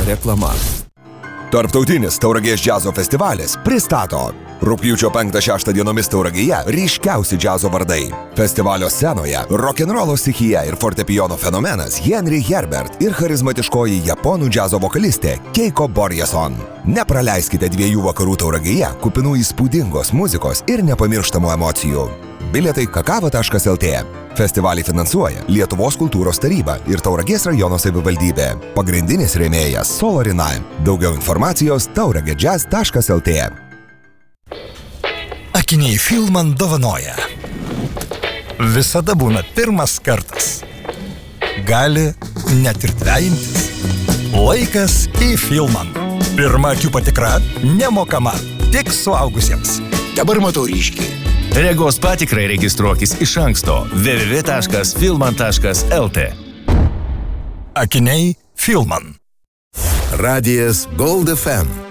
reklama. Tarptautinis Tauragės džiazo festivalis pristato rugpjūčio 5-6 dienomis Tauragėje ryškiausi džiazo vardai. Festivalio scenoje rokenrolo stichija ir fortepijono fenomenas Henry Herbert ir charizmatiškoji japonų džiazo vokalistė Keiko Borjason. Nepraleiskite 2 vakarų Tauragėje, kupinų įspūdingos muzikos ir nepamirštamų emocijų. Bilietai kakava.lt. Festivalį finansuoja Lietuvos kultūros taryba ir Tauragės rajono savivaldybė. Pagrindinis rėmėjas Solorina. Daugiau informacijos tauragėdžiaz.lt. Akiniai Filman dovanoja. Visada būna pirmas kartas. Gali net ir dvejintis. Laikas į Filman. Pirma akių patikra nemokama, tik suaugusiems. Dabar matau ryškiai. Regos patikrai registruokis iš anksto www.filman.lt. Akiniai Filman. Radijas Gold FM.